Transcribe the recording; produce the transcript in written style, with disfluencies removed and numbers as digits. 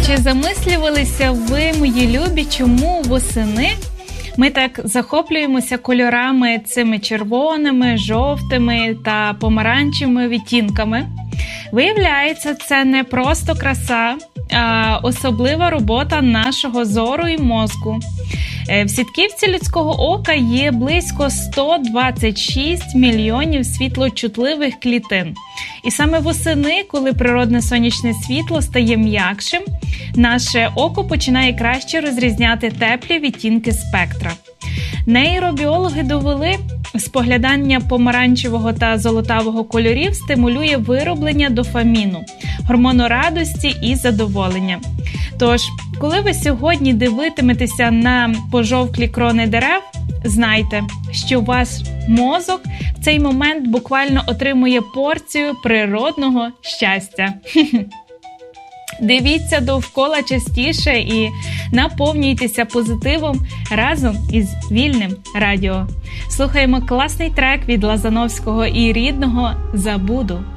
Чи замислювалися ви, мої любі, чому восени ми так захоплюємося кольорами цими червоними, жовтими та помаранчевими відтінками? Виявляється, це не просто краса, а особлива робота нашого зору і мозку. В сітківці людського ока є близько 126 мільйонів світлочутливих клітин. І саме восени, коли природне сонячне світло стає м'якшим, наше око починає краще розрізняти теплі відтінки спектра. Нейробіологи довели, споглядання помаранчевого та золотавого кольорів стимулює вироблення дофаміну, гормону радості і задоволення. Тож, коли ви сьогодні дивитиметеся на пожовклі крони дерев, знайте, що ваш мозок в цей момент буквально отримує порцію природного щастя. Дивіться довкола частіше і наповнюйтеся позитивом разом із Вільним радіо. Слухаємо класний трек від Лазановського і Рідного «Забуду».